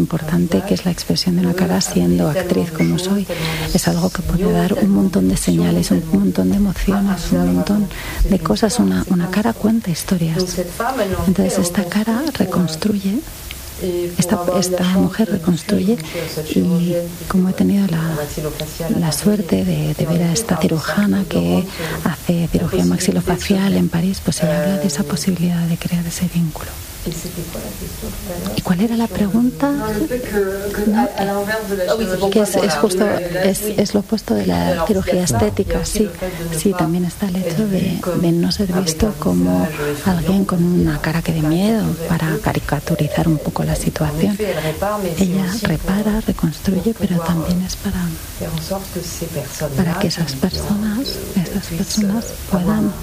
importante que es la expresión de una cara siendo actriz como soy. Es algo que puede dar un montón de señales, un montón de emociones, un montón de cosas. Una cara cuenta historias. Entonces esta cara reconstruye. Esta mujer reconstruye, y como he tenido la suerte de ver a esta cirujana que hace cirugía maxilofacial en París, pues ella habla de esa posibilidad de crear ese vínculo. ¿Y cuál era la pregunta? Que es justo es lo opuesto de la cirugía estética. Sí, también está el hecho de no ser visto como alguien con una cara que dé miedo, para caricaturizar un poco la situación. Ella repara, reconstruye, pero también es para que esas personas puedan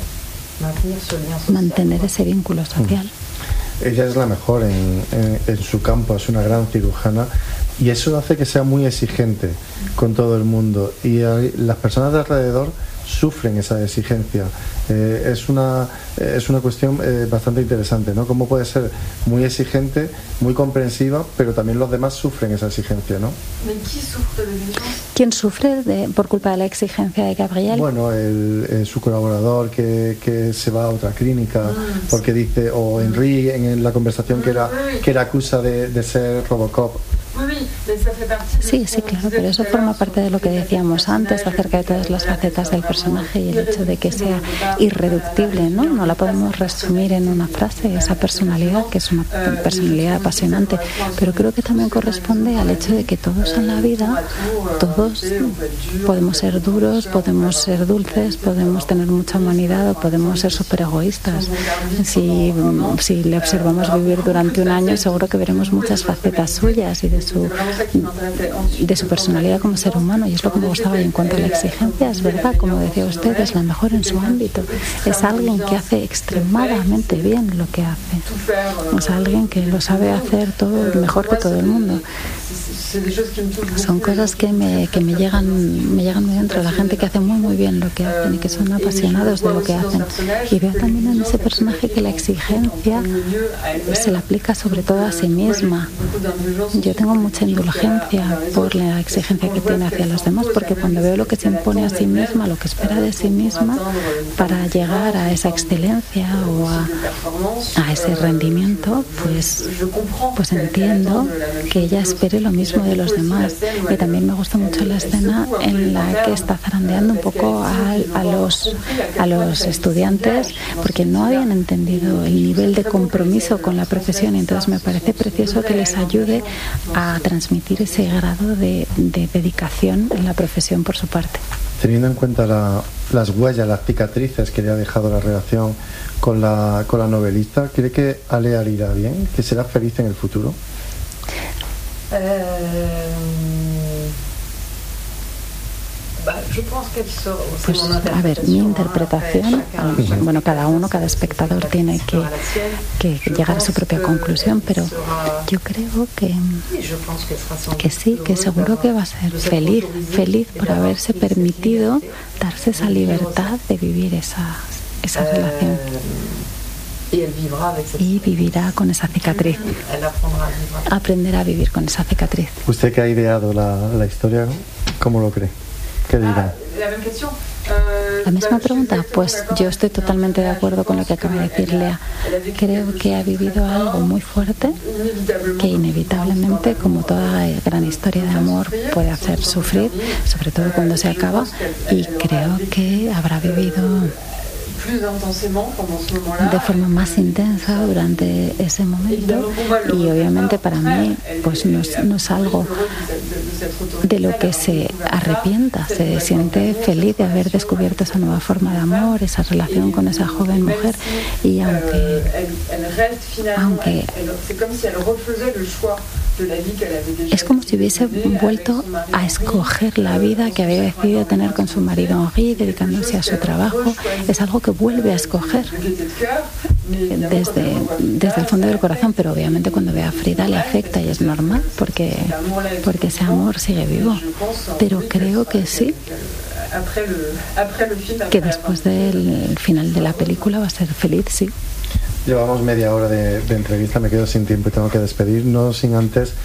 mantener ese vínculo social. Ella es la mejor en su campo, es una gran cirujana, y eso hace que sea muy exigente con todo el mundo, y las personas de alrededor sufren esa exigencia. Es una cuestión bastante interesante, ¿no? Cómo puede ser muy exigente, muy comprensiva, pero también los demás sufren esa exigencia, ¿no? ¿Quién sufre por culpa de la exigencia de Gabriel? Bueno, su colaborador que se va a otra clínica porque dice, o Henry en la conversación que era acusa de ser Robocop. Sí, claro, pero eso forma parte de lo que decíamos antes acerca de todas las facetas del personaje y el hecho de que sea irreductible, ¿no? No la podemos resumir en una frase, esa personalidad, que es una personalidad apasionante, pero creo que también corresponde al hecho de que todos en la vida, todos podemos ser duros, podemos ser dulces, podemos tener mucha humanidad o podemos ser súper egoístas. Si le observamos vivir durante un año, seguro que veremos muchas facetas suyas y de su personalidad como ser humano, y es lo que me gustaba. Y en cuanto a la exigencia, es verdad, como decía usted, es la mejor en su ámbito. Es alguien que hace extremadamente bien lo que hace. Es alguien que lo sabe hacer todo mejor que todo el mundo. Son cosas que me llegan muy dentro. La gente que hace muy bien lo que hacen y que son apasionados de lo que hacen. Y veo también en ese personaje que la exigencia se la aplica sobre todo a sí misma. Yo tengo mucha indulgencia por la exigencia que tiene hacia los demás, porque cuando veo lo que se impone a sí misma, lo que espera de sí misma para llegar a esa excelencia o a ese rendimiento, pues entiendo que ella espere lo mismo de los demás. Y también me gusta mucho la escena en la que está zarandeando un poco a los estudiantes, porque no habían entendido el nivel de compromiso con la profesión, y entonces me parece precioso que les ayude a transmitir ese grado de dedicación en la profesión por su parte. Teniendo en cuenta las huellas, las cicatrices que le ha dejado la relación con la novelista, ¿cree que Aléa irá bien? ¿Que será feliz en el futuro? Pues a ver, mi interpretación, bueno, cada espectador tiene que llegar a su propia conclusión, pero yo creo que sí, que seguro que va a ser feliz por haberse permitido darse esa libertad de vivir esa relación. Y vivirá con esa cicatriz. Aprenderá a vivir con esa cicatriz. Usted que ha ideado la historia, ¿cómo lo cree? ¿Qué dirá? La misma pregunta, pues yo estoy totalmente de acuerdo con lo que acaba de decir Lea. Creo que ha vivido algo muy fuerte que inevitablemente, como toda gran historia de amor, puede hacer sufrir, sobre todo cuando se acaba, y creo que habrá vivido de forma más intensa durante ese momento, y obviamente para mí pues no es algo de lo que se arrepienta. Se siente feliz de haber descubierto esa nueva forma de amor, esa relación con esa joven mujer, y aunque es como si hubiese vuelto a escoger la vida que había decidido tener con su marido Henri, dedicándose a su trabajo. Es algo que vuelve a escoger desde el fondo del corazón, pero obviamente cuando ve a Frida le afecta, y es normal porque ese amor sigue vivo. Pero creo que sí, que después del final de la película va a ser feliz, sí. Llevamos media hora de entrevista, me quedo sin tiempo y tengo que despedirnos sin antes